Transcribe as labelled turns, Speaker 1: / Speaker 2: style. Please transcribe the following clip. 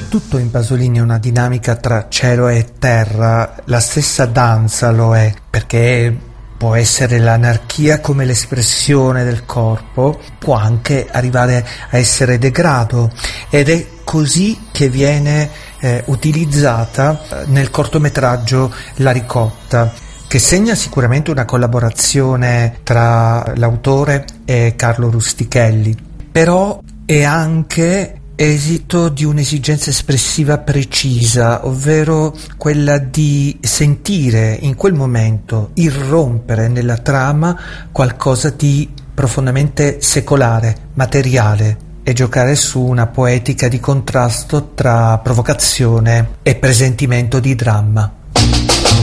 Speaker 1: tutto in Pasolini è una dinamica tra cielo e terra, la stessa danza lo è, perché può essere l'anarchia come l'espressione del corpo, può anche arrivare a essere degrado, ed è così che viene utilizzata nel cortometraggio La ricotta, che segna sicuramente una collaborazione tra l'autore e Carlo Rustichelli, però è anche esito di un'esigenza espressiva precisa, ovvero quella di sentire in quel momento irrompere nella trama qualcosa di profondamente secolare, materiale, e giocare su una poetica di contrasto tra provocazione e presentimento di dramma.